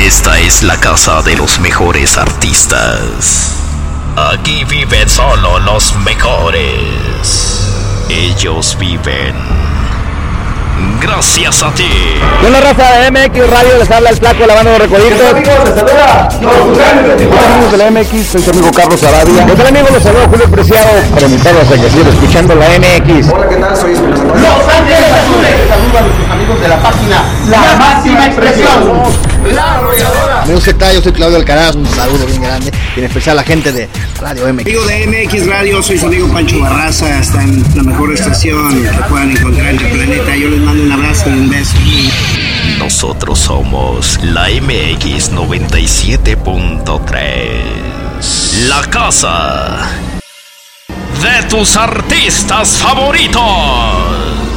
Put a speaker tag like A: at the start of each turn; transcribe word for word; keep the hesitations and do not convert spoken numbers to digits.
A: Esta es la casa de los mejores artistas. Aquí viven solo los mejores. Ellos viven gracias a ti.
B: Con la raza de M X Radio les habla el flaco, la banda de Recoditos.
C: ¿Qué tal, amigos? Les saluda los Tucanes de Tijuana.
B: Amigos de la M X, soy su amigo Carlos Arabia. ¿Qué tal, amigos? Los saluda Julio Preciado para invitarlos a que sigan escuchando la M X.
C: Hola, ¿qué tal? Soy Espinosa.
D: Los Ángeles Azules. Saludos a nuestros amigos de la página La, la Máxima Expresión.
C: La Arrolladora.
E: Amigos, ¿qué tal? Yo soy Claudio Alcaraz, un saludo bien grande, y en especial a la gente de Radio M X.
F: Amigo de M X Radio, soy su amigo Pancho Barraza, está en la mejor estación que puedan encontrar en el planeta. Yo les mando un abrazo y un beso.
A: Nosotros somos la M X noventa y siete punto tres, la casa de tus artistas favoritos.